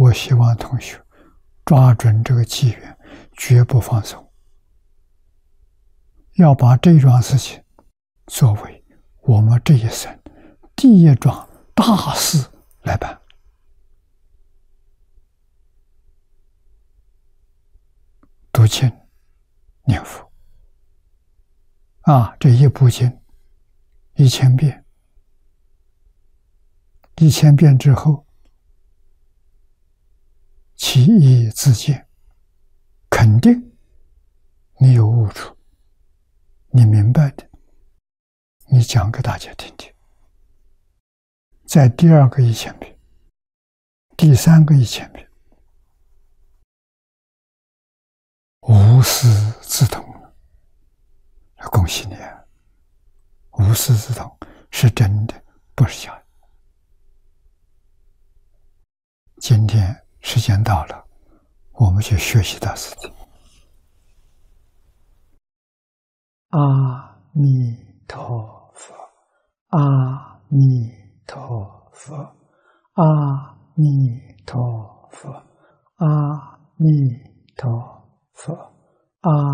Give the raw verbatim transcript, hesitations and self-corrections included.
我希望同学抓准这个机缘，绝不放松，要把这桩事情作为我们这一生第一桩大事来办。读经念佛啊，这一部经一千遍，一千遍之后，其义自见，肯定你有悟处，你明白的，你讲给大家听听。在第二个一千遍，第三个一千遍，无师自通，恭喜你啊！无师自通是真的，不是假的。今天时间到了，我们去学习到此地。阿弥陀佛，阿弥陀佛，阿弥陀佛，阿弥陀佛，阿。